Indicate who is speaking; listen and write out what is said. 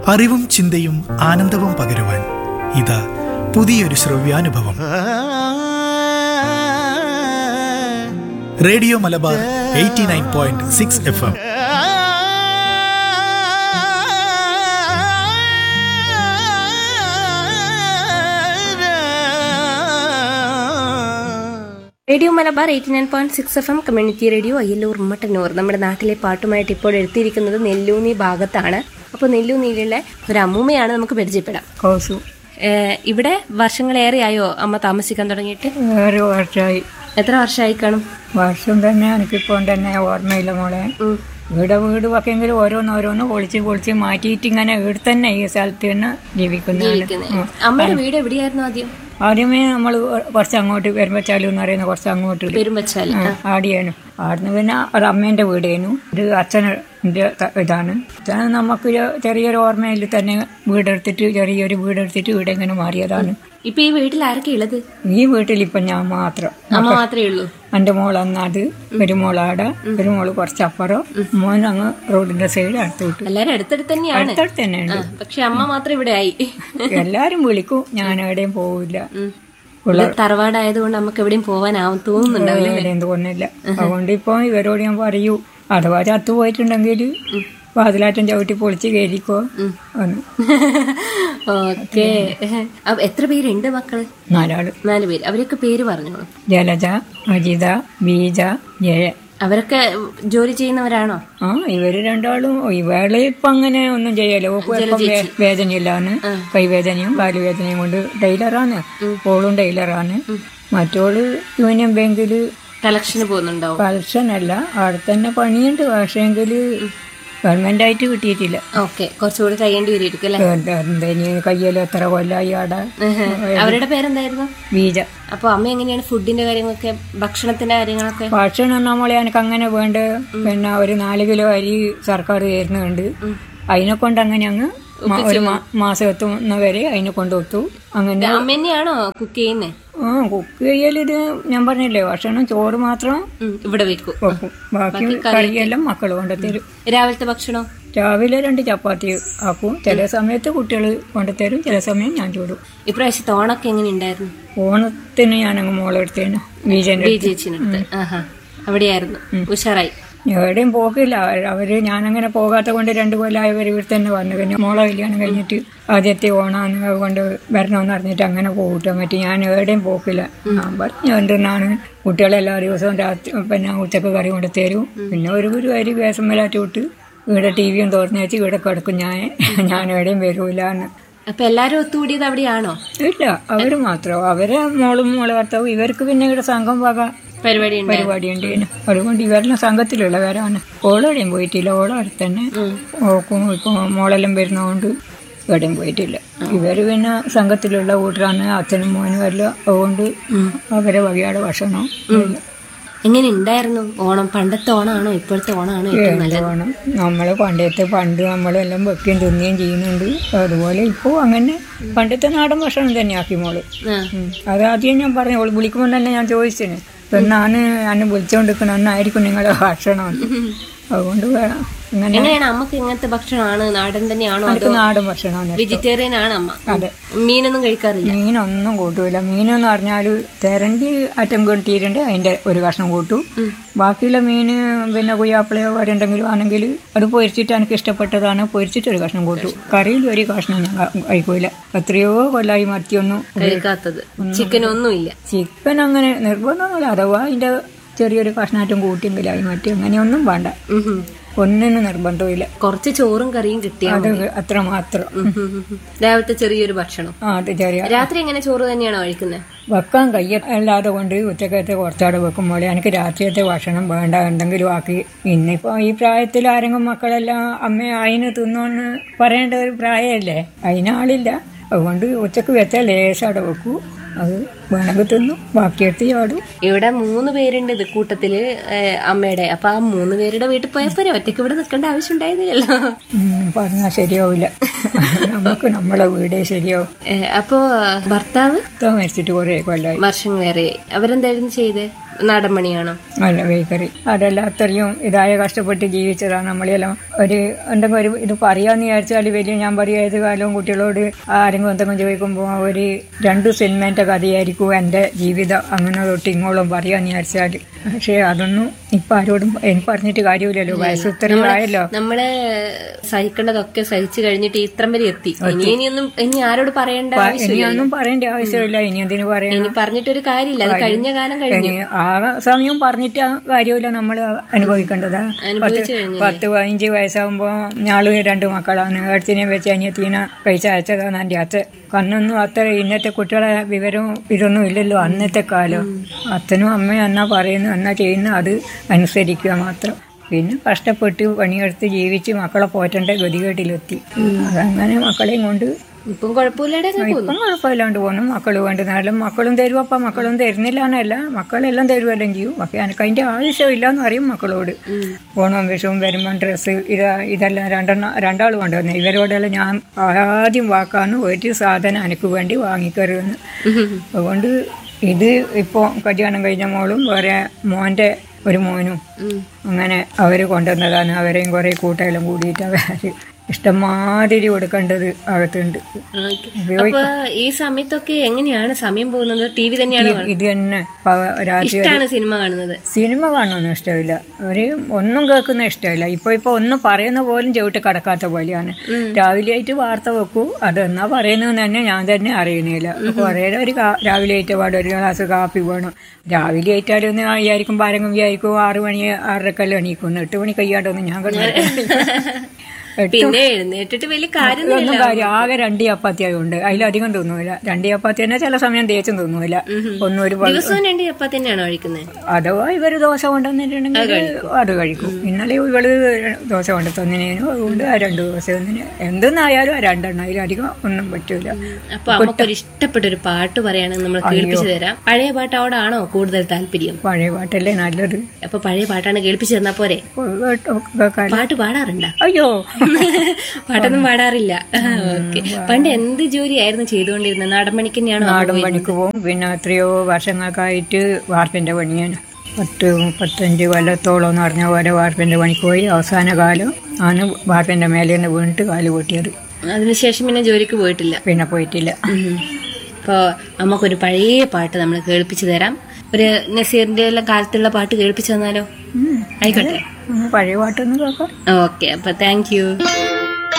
Speaker 1: അറിവും ചിന്തയും ആനന്ദവും പകരുവാൻ ഇതാ പുതിയൊരു ശ്രവ്യാനുഭവം. Radio Malabar 89.6 FM.
Speaker 2: Radio Malabar 89.6 FM community radio Ayyallur Mattannur. നമ്മുടെ നാട്ടിലെ പാട്ടുമായിട്ട് ഇപ്പോൾ എത്തിയിരിക്കുന്നത് നെല്ലൂന്നി ഭാഗത്താണ്. അപ്പോൾ നെല്ലൂന്നിയിലുള്ള ഒരു അമ്മൂമ്മയാണ് നമുക്ക് പരിചയപ്പെടാം.
Speaker 3: കോസു.
Speaker 2: ഇവിടെ വർഷങ്ങളേറെയായോ അമ്മ താമസിക്കാൻ തുടങ്ങിയിട്ട്?
Speaker 3: 6 വർഷമായി.
Speaker 2: എത്ര വർഷമായി കാണും?
Speaker 3: വർഷം തന്നെ എനിക്കിപ്പോൾ തന്നെ ഓർമ്മയില്ല മോളെ. വീട് വെക്കെങ്കിലും ഓരോന്നോരോന്ന് പൊളിച്ച് മാറ്റിയിട്ട് ഇങ്ങനെ ഇവിടെ തന്നെ ഈ സ്ഥലത്ത് തന്നെ ജീവിക്കുന്നതാണ്.
Speaker 2: അമ്മയുടെ വീട് എവിടെയായിരുന്നു ആദ്യം?
Speaker 3: ആദ്യമേ നമ്മൾ കുറച്ച് അങ്ങോട്ട് പെരുമ്പച്ചാലു എന്ന് പറയുന്ന കുറച്ച് അങ്ങോട്ട് ആടിയാനും. ആടുന്ന് പിന്നെ ഒരു അമ്മേന്റെ വീടേനു. ഒരു അച്ഛൻ്റെ ഇതാണ്. നമുക്ക് ചെറിയൊരു ഓർമ്മയിൽ തന്നെ ചെറിയൊരു വീടെടുത്തിട്ട് ഇവിടെ ഇങ്ങനെ മാറിയതാണ്.
Speaker 2: ഇപ്പൊ ഈ വീട്ടിൽ ആരൊക്കെ ഉള്ളത്?
Speaker 3: ഈ വീട്ടിൽ ഇപ്പൊ ഞാൻ മാത്രം.
Speaker 2: അമ്മ മാത്രമേ ഉള്ളൂ?
Speaker 3: എന്റെ മോൾ അന്നത്, ഒരു മോളാടെ, ഒരു മോള് കുറച്ചപ്പുറം, മോൻ അങ്ങ് റോഡിന്റെ സൈഡ് അടുത്ത് വിട്ടു.
Speaker 2: എല്ലാരും അടുത്തടുത്ത്
Speaker 3: തന്നെയാണ്.
Speaker 2: പക്ഷെ അമ്മ മാത്രം ഇവിടെ ആയി.
Speaker 3: എല്ലാരും വിളിക്കും, ഞാൻ എവിടെയും പോവില്ല.
Speaker 2: തറവാടായതുകൊണ്ട് നമുക്ക് എവിടെയും പോവാനാവും തോന്നുന്നുണ്ടാവില്ല.
Speaker 3: എവിടെയും തോന്നുന്നില്ല. അതുകൊണ്ട് ഇപ്പൊ ഇവരോട് ഞാൻ പറയൂ, അഥവാ ചത്തു പോയിട്ടുണ്ടെങ്കിൽ വാതിലാറ്റം ചവിട്ടി പൊളിച്ച് കയറിക്കോ.
Speaker 2: ഓക്കെ. എത്ര പേരുണ്ട് മക്കള്? 4 പേര്. അവരൊക്കെ പേര് പറഞ്ഞോളൂ.
Speaker 3: ജലജ, അജിത, ബീജ, ജയ.
Speaker 2: അവരൊക്കെ ജോലി ചെയ്യുന്നവരാണോ?
Speaker 3: ഇവര് രണ്ടാളും. ഇവള് ഇപ്പൊ അങ്ങനെ ഒന്നും ചെയ്യല്ലോ. വേദനയില്ലാന്ന്, കൈവേദനയും കാലുവേദനയും കൊണ്ട് ടൈലറാണ്. ഓളും ടൈലറാണ്. മറ്റോള് യൂണിയൻ ബാങ്കില്
Speaker 2: കളക്ഷന് പോകുന്നുണ്ടാവും.
Speaker 3: കളക്ഷൻ അല്ല, അവിടെ തന്നെ പണിയുണ്ട്. പക്ഷേങ്കില് ഗവൺമെന്റ് ആയിട്ട് കിട്ടിയിട്ടില്ല.
Speaker 2: ഓക്കെ, കുറച്ചുകൂടി കഴിയേണ്ടി വരും.
Speaker 3: കയ്യിലും എത്ര കൊല്ലായി ആടെ.
Speaker 2: അവരുടെ പേരെന്തായിരുന്നു?
Speaker 3: ബീജ.
Speaker 2: അപ്പൊ അമ്മ എങ്ങനെയാണ് ഫുഡിന്റെ കാര്യങ്ങളൊക്കെ, ഭക്ഷണത്തിന്റെ കാര്യങ്ങളൊക്കെ?
Speaker 3: ഭക്ഷണം നമ്മളെ എനിക്ക് അങ്ങനെ വേണ്ട. പിന്നെ ഒരു 4 കിലോ അരി സർക്കാർ തരുന്നുണ്ട്. അതിനെ കൊണ്ട് അങ്ങനെ അങ്ങ് ഒരു മാസം എത്തുന്നവരെ അതിനെ കൊണ്ട് ഒത്തു. അങ്ങനെ
Speaker 2: അമ്മ തന്നെയാണോ കുക്ക് ചെയ്യുന്നത്?
Speaker 3: കുക്ക് ചെയ്യലിത് ഞാൻ പറഞ്ഞില്ലേ, ഭക്ഷണം ചോറ് മാത്രം
Speaker 2: ഇവിടെ വെക്കും.
Speaker 3: ബാക്കി കറിയെല്ലാം മക്കൾ കൊണ്ടുതരും.
Speaker 2: രാവിലത്തെ ഭക്ഷണം
Speaker 3: രാവിലെ 2 ചപ്പാത്തി ആക്കും. ചില സമയത്ത് കുട്ടികൾ കൊണ്ടുതരും, ചില സമയം ഞാൻ ചൂടും.
Speaker 2: ഇപ്രാവശ്യത്തെ ഓണൊക്കെ എങ്ങനെ ഉണ്ടായിരുന്നു?
Speaker 3: ഓണത്തിന് ഞാനങ്ങ് മോളെടുത്തേന്,
Speaker 2: ചേച്ചിനെടുത്ത്. അവിടെയായിരുന്നു. ഉഷാറായി.
Speaker 3: എവിടെയും പോക്കില്ല. ഞാനങ്ങനെ പോകാത്ത കൊണ്ട് 2 കൊല്ലമായവർ ഇവിടെ തന്നെ വന്നു. പിന്നെ മോളെ കല്യാണം കഴിഞ്ഞിട്ട് ആദ്യത്തെ ഓണാന്ന് അതുകൊണ്ട് വരണമെന്ന് പറഞ്ഞിട്ട് അങ്ങനെ പോകട്ടെ. മറ്റേ ഞാൻ എവിടെയും പോക്കില്ല. ഞാൻ പറഞ്ഞു എന്തെന്നാണ്, കുട്ടികളെല്ലാ ദിവസവും രാത്രി പിന്നെ ഉച്ചക്ക് കറി കൊണ്ട് തരും. പിന്നെ ഒരു അരി വേഷം മേലാറ്റി വിട്ട് ഇവിടെ ടിവിയും തുറന്നു വെച്ച് ഇവിടെ കിടക്കും. ഞാൻ എവിടെയും വരൂലെന്ന്.
Speaker 2: അപ്പൊ എല്ലാരും ഒത്തുകൂടിയത് അവിടെയാണോ?
Speaker 3: ഇല്ല, അവര് മാത്രം. അവരെ മോളും മോളെ ഭർത്താവും. ഇവർക്ക് പിന്നെ ഇവിടെ സംഘം വക പരിപാടിയുണ്ട്. അതുകൊണ്ട് ഇവരെല്ലാം സംഘത്തിലുള്ളവരാണ്. ഓളെവിടെയും പോയിട്ടില്ല. ഓളെ അടുത്ത് തന്നെ ഓക്കും. ഇപ്പൊ മോളെല്ലാം വരുന്നതുകൊണ്ട് എവിടെയും പോയിട്ടില്ല. ഇവര് പിന്നെ സംഘത്തിലുള്ള കൂട്ടരാണ്, അച്ഛനും മോനും എല്ലാം. അതുകൊണ്ട് അവരെ വകയുടെ ഭക്ഷണം.
Speaker 2: എങ്ങനെ ഉണ്ടായിരുന്നു ഓണം? പണ്ടത്തെ ഓണാണോ ഇപ്പോഴത്തെ ഓണാണോ?
Speaker 3: ഓണം പണ്ട് നമ്മളെല്ലാം വെക്കുകയും തിന്നുകയും ചെയ്യുന്നുണ്ട്. അതുപോലെ ഇപ്പോൾ അങ്ങനെ പണ്ടത്തെ നാടൻ ഭക്ഷണം തന്നെ ആക്കി മോള്. അത് ആദ്യം ഞാൻ പറഞ്ഞു, ഓള് വിളിക്കുമ്പോൾ തന്നെ ഞാൻ ചോദിച്ചേന്, എന്നാണ് ഞാൻ വിളിച്ചോണ്ടിരിക്കണം, എന്നായിരിക്കും നിങ്ങളുടെ ഭക്ഷണം. അതുകൊണ്ട്
Speaker 2: എങ്ങനെയാണ് അമ്മക്ക് ഇങ്ങനത്തെ ഭക്ഷണമാണ്? നാടൻ തന്നെയാണോ?
Speaker 3: നാടൻ ഭക്ഷണമാണ്.
Speaker 2: വെജിറ്റേറിയൻ ആണ് അമ്മ?
Speaker 3: അതെ.
Speaker 2: മീനൊന്നും കഴിക്കാറില്ല?
Speaker 3: മീനൊന്നും കൂട്ടൂല. മീനെന്ന് പറഞ്ഞാല് തെരണ്ടി അറ്റം കിട്ടിയിട്ടുണ്ട്, അതിന്റെ ഒരു കഷ്ണം കൂട്ടും. ബാക്കിയുള്ള മീന് പിന്നെ കുയ്യാപ്പിളയോ വരണ്ടെങ്കിലും ആണെങ്കിൽ അത് പൊരിച്ചിട്ട് എനിക്ക് ഇഷ്ടപ്പെട്ടതാണ്, പൊരിച്ചിട്ട് ഒരു കഷ്ണം കൂട്ടും. കറിയിൽ ഒരു കഷ്ണം ഞാൻ കഴിക്കൂല. എത്രയോ കൊല്ലായി മത്തിയൊന്നും
Speaker 2: കഴിക്കാത്തത്. ചിക്കനൊന്നും ഇല്ല.
Speaker 3: ചിക്കൻ അങ്ങനെ നിർബന്ധമൊന്നുമില്ല. അഥവാ അതിന്റെ ചെറിയൊരു കഷ്ണാറ്റം കൂട്ടിയെങ്കിലായി. മറ്റേ അങ്ങനെയൊന്നും വേണ്ട, ഒന്നിനും നിർബന്ധമില്ല.
Speaker 2: കുറച്ച് ചോറും കറിയും കിട്ടിയാൽ
Speaker 3: അത് അത്ര മാത്രം.
Speaker 2: രാവിലത്തെ ചെറിയൊരു ഭക്ഷണം.
Speaker 3: അത് ചെറിയ.
Speaker 2: രാത്രി എങ്ങനെ ചോറ് തന്നെയാണോ കഴിക്കുന്നത്?
Speaker 3: വെക്കാൻ കയ്യല്ലാതെ കൊണ്ട് ഉച്ചക്കത്തെ കുറച്ചാടെ വെക്കുമ്പോൾ എനിക്ക് രാത്രിയത്തെ ഭക്ഷണം വേണ്ട, എന്തെങ്കിലും ആക്കി. ഇന്നിപ്പോ ഈ പ്രായത്തിൽ ആരെങ്കിലും മക്കളെല്ലാം അമ്മ അതിന് തിന്നോന്ന് പറയേണ്ട ഒരു പ്രായമല്ലേ, അതിനാളില്ല. അതുകൊണ്ട് ഉച്ചക്ക് വെച്ചാൽ ലേശവിടെ വെക്കൂ. അത് വേണമെങ്കിൽ തിന്നു, ബാക്കിയെടുത്ത് ചാടും.
Speaker 2: ഇവിടെ 3 പേരുണ്ട് ഇത് കൂട്ടത്തില് അമ്മയുടെ. അപ്പൊ ആ 3 പേരുടെ വീട്ടിൽ പോയപ്പോ ഒറ്റയ്ക്ക് ഇവിടെ നിൽക്കേണ്ട ആവശ്യം ഉണ്ടായിരുന്നില്ലല്ലോ.
Speaker 3: പറഞ്ഞാൽ ശരിയാവില്ല. നമുക്ക് നമ്മളെ വീടേ ശരിയാവും.
Speaker 2: അപ്പോ ഭർത്താവ്
Speaker 3: മരിച്ചിട്ട് കുറെ കൊല്ലായി.
Speaker 2: വർഷങ്ങളേറെ. അവരെന്തായിരുന്നു ചെയ്തേ? നാടൻ പണിയാണോ?
Speaker 3: അല്ല, ബേക്കറി. അതെല്ലാം അത്രയും ഇതായ കഷ്ടപ്പെട്ട് ജീവിച്ചതാണ്. നമ്മളെല്ലാം എന്തെങ്കിലും ഒരു ഇത് പറയാന്ന് വിചാരിച്ചാൽ വലിയ ഞാൻ പറയാം ഏത് കാലവും കുട്ടികളോട് ആരെങ്കിലും എന്തെങ്കിലും ചോദിക്കുമ്പോൾ ഒരു 2 സിനിമേന്റെ കഥയായിരിക്കും എൻ്റെ ജീവിതം അങ്ങനെ തൊട്ട് ഇങ്ങോളം പറയാന്ന് വിചാരിച്ചാൽ. പക്ഷെ അതൊന്നും ഇപ്പൊ ആരോടും എനിക്ക് പറഞ്ഞിട്ട് കാര്യമില്ലല്ലോ. വയസ്സ് ഇത്രയും ആയല്ലോ.
Speaker 2: നമ്മള് സഹിക്കേണ്ടതൊക്കെ സഹിച്ചു കഴിഞ്ഞിട്ട് ഇത്രം വരെ എത്തി. ഇനി ആരോട് പറയേണ്ട
Speaker 3: ഇനിയൊന്നും പറയേണ്ട ആവശ്യമില്ല. ഇനി എന്തിനു പറയാൻ?
Speaker 2: ഇനി പറഞ്ഞിട്ടൊരു കാര്യമില്ല. അത് കഴിഞ്ഞ കാലം കഴിഞ്ഞു.
Speaker 3: ആ സമയം പറഞ്ഞിട്ട് കാര്യമില്ല. നമ്മൾ അനുഭവിക്കേണ്ടതാ. 10-15 വയസ്സാകുമ്പോ ഞാള് 2 മക്കളാണ്. അടുത്തിനെ വെച്ച് അനിയത്തീനെ കഴിച്ച് അയച്ചതാണ് എൻ്റെ അച്ഛൻ. കണ്ണൊന്നും അത്ര ഇന്നത്തെ കുട്ടികളെ വിവരവും ഇതൊന്നും ഇല്ലല്ലോ അന്നത്തെ കാലം. അച്ഛനും അമ്മയും എന്നാ പറയുന്നു എന്നാ ചെയ്യുന്നു അത് അനുസരിക്കുക മാത്രം. പിന്നെ കഷ്ടപ്പെട്ട് പണിയെടുത്ത് ജീവിച്ച് മക്കളെ പോറ്റേണ്ട ഗതികേട്ടിലെത്തി. അതങ്ങനെ മക്കളെയും കൊണ്ട്
Speaker 2: ഇപ്പം കുഴപ്പമില്ലാണ്ട്
Speaker 3: പോകുന്നു. മക്കൾ വേണ്ടുന്നാലും മക്കളും തരും. അപ്പം മക്കളും തരുന്നില്ല എന്നല്ല, മക്കളെല്ലാം തരുമെല്ലാം ചെയ്യും. പക്ഷെ എനിക്ക് അതിൻ്റെ ആവശ്യമില്ല എന്ന് പറയും മക്കളോട്. ഓണവും വിഷവും വരുമ്പം ഡ്രസ്സ് ഇതെല്ലാം രണ്ടാൾ കൊണ്ടുവന്നു. ഇവരോടെല്ലാം ഞാൻ ആദ്യം വാക്കാന്ന് ഒരു സാധനം എനിക്ക് വേണ്ടി വാങ്ങിക്കരുതെന്ന്. അതുകൊണ്ട് ഇത് ഇപ്പോൾ കല്യാണം കഴിഞ്ഞ മോളും വേറെ മോൻ്റെ ഒരു മോനും അങ്ങനെ അവർ കൊണ്ടുവന്നതാണ്. അവരെയും കുറേ കൂട്ടെല്ലാം കൂടിയിട്ട് അവർ ഇഷ്ടംമാതിരി കൊടുക്കേണ്ടത് അകത്തുണ്ട്.
Speaker 2: ഈ സമയത്തൊക്കെ എങ്ങനെയാണ് സമയം പോകുന്നത്? ടി വി തന്നെയാണ്
Speaker 3: ഇത് തന്നെ രാത്രി
Speaker 2: സിനിമ കാണുന്നത്.
Speaker 3: സിനിമ കാണുന്നൊന്നും ഇഷ്ടമില്ല. ഒന്നും കേൾക്കുന്ന ഇഷ്ടമില്ല. ഇപ്പൊ ഒന്നും പറയുന്ന പോലും ചവിട്ട് കടക്കാത്ത പോലെയാണ്. രാവിലെ ആയിട്ട് വാർത്ത വെക്കൂ, അതെന്നാ പറയുന്നതെന്ന് തന്നെ ഞാൻ തന്നെ അറിയുന്നില്ല. കുറേ ഒരു രാവിലെ ആയിട്ട് പാട് ഒരു ഗ്ലാസ് കാപ്പി വേണം. രാവിലെ ആയിട്ടാലൊന്ന് വിചാരിക്കും ആരെങ്കിലും വിചാരിക്കും 6 മണി 6:30 എണീക്കുന്നു. 8 മണി കഴിയാണ്ടൊന്നും ഞാൻ
Speaker 2: പിന്നെ എഴുന്നേറ്റിട്ട് വലിയ കാര്യം
Speaker 3: ആകെ 2 ചപ്പാത്തി ആയതുകൊണ്ട് അതിലധികം തോന്നൂല. 2 ചപ്പാത്തി തന്നെ ചില സമയം തേച്ചും തോന്നൂല. ഒന്നും ഒരു
Speaker 2: ദിവസവും 2 ചപ്പാത്തി തന്നെയാണോ കഴിക്കുന്നത്?
Speaker 3: അഥവാ ഇവര് ദോശ കൊണ്ടുവന്നിട്ടുണ്ടെങ്കിൽ അത് കഴിക്കും. ഇന്നലെ ഇവള് ദോശ കൊണ്ടു തന്നിനു. അതുകൊണ്ട് ആ 2 ദിവസം ഒന്നിന് എന്തെന്നായാലും ആ 2 എണ്ണം അതിലധികം ഒന്നും പറ്റൂല.
Speaker 2: അപ്പൊ നമുക്കൊരു ഇഷ്ടപ്പെട്ട ഒരു പാട്ട് പറയുകയാണെങ്കിൽ നമ്മൾ കേൾപ്പിച്ചു തരാം. പഴയ പാട്ടോടാണോ കൂടുതൽ താല്പര്യം?
Speaker 3: പഴയ പാട്ടല്ലേ നല്ലത്.
Speaker 2: അപ്പൊ പഴയ പാട്ടാണ് കേൾപ്പിച്ചു തന്നാ പോരെ? പാട്ട് പാടാറുണ്ടോ?
Speaker 3: അയ്യോ,
Speaker 2: പാട്ടൊന്നും പാടാറില്ല. ഓക്കെ. പണ്ട് എന്ത് ജോലിയായിരുന്നു ചെയ്തുകൊണ്ടിരുന്നത്? നാടൻ പണിക്ക് തന്നെയാണോ?
Speaker 3: നാടൻ പണിക്ക് പോകും. പിന്നെ എത്രയോ വർഷങ്ങൾക്കായിട്ട് വാർപ്പിന്റെ പണിയാണ്. 10-35 കൊല്ലത്തോളം എന്ന് പറഞ്ഞ പോലെ വാർപ്പിന്റെ പണിക്ക് പോയി. അവസാന കാലം ആണ് വാർപ്പിന്റെ മേലെ നിന്ന് വീണിട്ട് കാല് പൊട്ടിയത്.
Speaker 2: അതിനുശേഷം പിന്നെ ജോലിക്ക് പോയിട്ടില്ല?
Speaker 3: പിന്നെ പോയിട്ടില്ല.
Speaker 2: അപ്പോൾ നമുക്കൊരു പഴയ പാട്ട് നമ്മൾ കേൾപ്പിച്ചു തരാം. ഒരു നസീറിന്റെ എല്ലാം കാലത്തുള്ള പാട്ട് കേൾപ്പിച്ചു തന്നാലോ? ആയിക്കോട്ടെ,
Speaker 3: പഴയ പാട്ടൊന്നും കേൾക്കാം.
Speaker 2: ഓക്കെ. അപ്പൊ താങ്ക് യു.